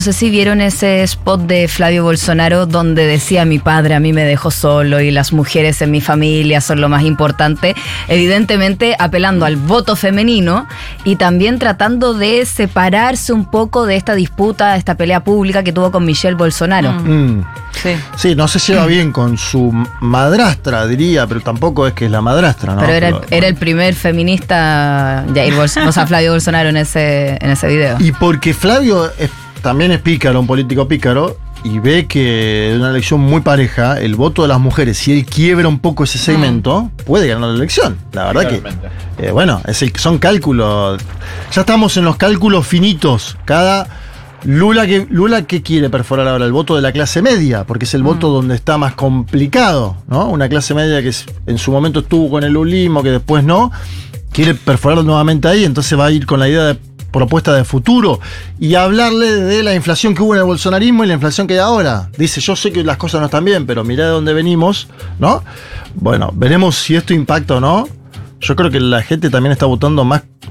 No sé si vieron ese spot de Flavio Bolsonaro donde decía: mi padre a mí me dejó solo y las mujeres en mi familia son lo más importante, evidentemente apelando al voto femenino y también tratando de separarse un poco de esta disputa, esta pelea pública que tuvo con Michelle Bolsonaro. Sí, no se lleva bien con su madrastra, diría, pero tampoco es que es la madrastra, ¿no? Pero era el primer feminista, Flavio Bolsonaro en ese video. Y porque Flavio también es pícaro, un político pícaro, y ve que en una elección muy pareja, el voto de las mujeres, si él quiebra un poco ese segmento, puede ganar la elección. La verdad que, son cálculos. Ya estamos en los cálculos finitos. Lula que quiere perforar ahora el voto de la clase media, porque es el voto donde está más complicado, ¿no? Una clase media que en su momento estuvo con el lulismo, que después no, quiere perforarlo nuevamente ahí, entonces va a ir con la idea de propuesta de futuro y hablarle de la inflación que hubo en el bolsonarismo y la inflación que hay ahora. Dice: yo sé que las cosas no están bien, pero mirá de dónde venimos, ¿no? Bueno, veremos si esto impacta o no. Yo creo que la gente también está votando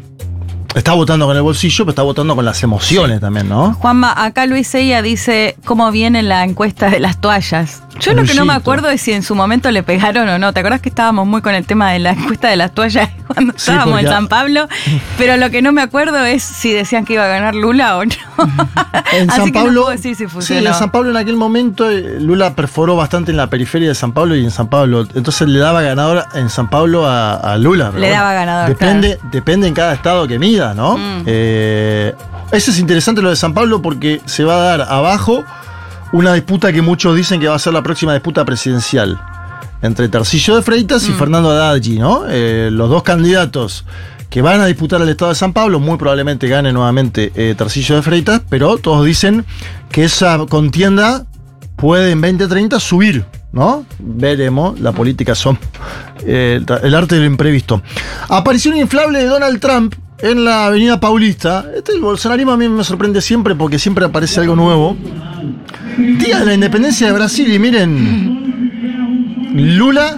con el bolsillo, pero está votando con las emociones también, ¿no? Juanma, acá Luis Seya dice cómo viene la encuesta de las toallas. Yo lo que no me acuerdo es si en su momento le pegaron o no. ¿Te acordás que estábamos muy con el tema de la encuesta de las toallas cuando estábamos en San Pablo? Pero lo que no me acuerdo es si decían que iba a ganar Lula o no. En Así San que Pablo, no puedo decir si funcionó. Sí, en San Pablo en aquel momento Lula perforó bastante en la periferia de San Pablo y en San Pablo. Entonces le daba ganador en San Pablo a Lula. Daba ganador. Depende en cada estado que mida, ¿no? Eso es interesante lo de San Pablo porque se va a dar abajo una disputa que muchos dicen que va a ser la próxima disputa presidencial entre Tarcillo de Freitas y Fernando Haddad, ¿no? Los dos candidatos que van a disputar el estado de San Pablo, muy probablemente gane nuevamente Tarcillo de Freitas, pero todos dicen que esa contienda puede en 2030 subir, ¿no? Veremos, la política son el arte del imprevisto. Aparición inflable de Donald Trump en la Avenida Paulista. El bolsonarismo a mí me sorprende siempre porque siempre aparece algo nuevo. Día de la Independencia de Brasil y miren, Lula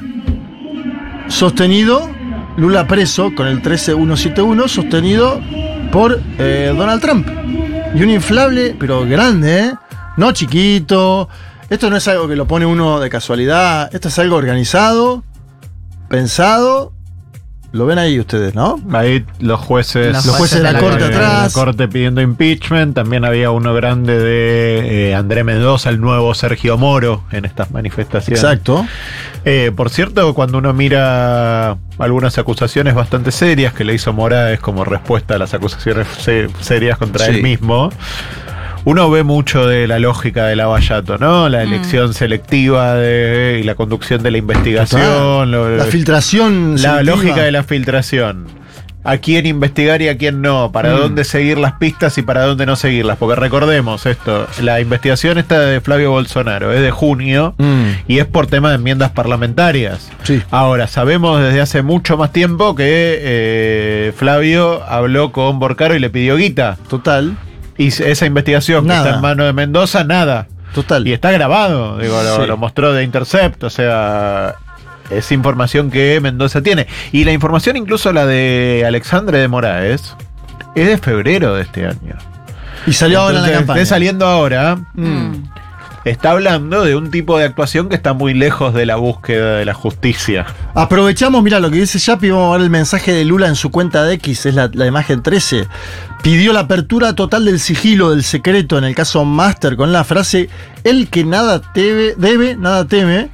preso con el 13171 sostenido por Donald Trump. Y un inflable, pero grande, no chiquito. Esto no es algo que lo pone uno de casualidad, esto es algo organizado, pensado. Lo ven ahí ustedes, ¿no? Ahí los jueces de la corte atrás. La corte pidiendo impeachment. También había uno grande de Andrés Mendoza, el nuevo Sergio Moro, en estas manifestaciones. Exacto. Por cierto, cuando uno mira algunas acusaciones bastante serias que le hizo Morales como respuesta a las acusaciones serias contra él mismo, uno ve mucho de la lógica de Lavallato, ¿no? La elección selectiva y la conducción de la investigación. La filtración. La selectiva. Lógica de la filtración. A quién investigar y a quién no. Para dónde seguir las pistas y para dónde no seguirlas. Porque recordemos esto, la investigación esta de Flavio Bolsonaro es de junio y es por tema de enmiendas parlamentarias. Sí. Ahora, sabemos desde hace mucho más tiempo que Flavio habló con Borcaro y le pidió guita. Total. Y esa investigación que está en manos de Mendoza, nada. Total. Y está grabado, lo mostró de Intercept, o sea, es información que Mendoza tiene. Y la información, incluso la de Alexandre de Moraes, es de febrero de este año. Y salió ahora en la campaña. Está saliendo ahora. Está hablando de un tipo de actuación que está muy lejos de la búsqueda de la justicia. Aprovechamos, mira lo que dice Yapi, vamos a ver el mensaje de Lula en su cuenta de X, es la imagen 13. Pidió la apertura total del sigilo, del secreto en el caso Master, con la frase: el que nada debe, nada teme.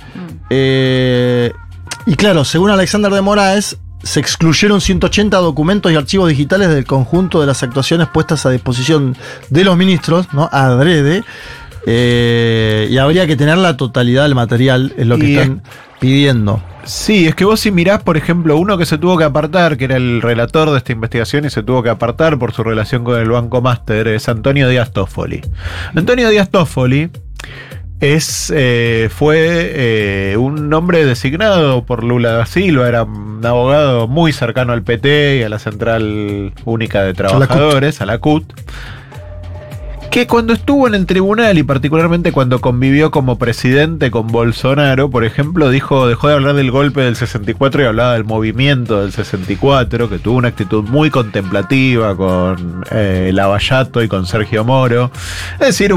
Y claro, según Alexander de Moraes, se excluyeron 180 documentos y archivos digitales del conjunto de las actuaciones puestas a disposición de los ministros, ¿no? Adrede. Y habría que tener la totalidad del material, es lo que están pidiendo. Sí, es que vos si mirás, por ejemplo, uno que se tuvo que apartar, que era el relator de esta investigación y se tuvo que apartar por su relación con el Banco Master, es Antonio Díaz Toffoli. Antonio Díaz Toffoli fue un hombre designado por Lula da Silva, era un abogado muy cercano al PT y a la Central Única de Trabajadores, a la CUT. que cuando estuvo en el tribunal y particularmente cuando convivió como presidente con Bolsonaro, por ejemplo, dejó de hablar del golpe del 64 y hablaba del movimiento del 64, que tuvo una actitud muy contemplativa con Lavallato y con Sergio Moro. Es decir,